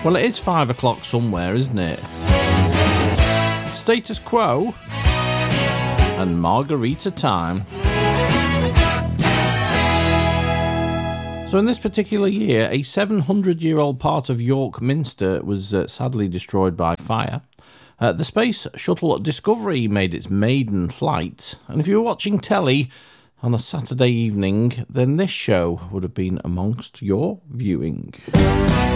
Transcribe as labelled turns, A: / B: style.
A: Well, it is 5 o'clock somewhere, isn't it? Status Quo and Margarita Time. So in this particular year, a 700-year-old part of York Minster was sadly destroyed by fire. The Space Shuttle Discovery made its maiden flight, and if you were watching telly on a Saturday evening, then this show would have been amongst your viewing.